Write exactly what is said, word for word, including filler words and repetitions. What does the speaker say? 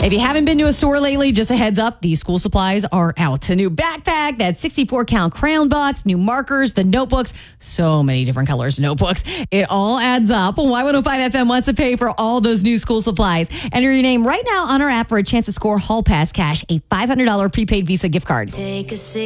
If you haven't been to a store lately, just a heads up, these school supplies are out. A new backpack, that sixty-four count crayon box, new markers, the notebooks, so many different colors of notebooks. It all adds up. Y one oh five F M wants to pay for all those new school supplies. Enter your name right now on our app for a chance to score Hall Pass Cash, a five hundred dollars prepaid Visa gift card. Take a seat.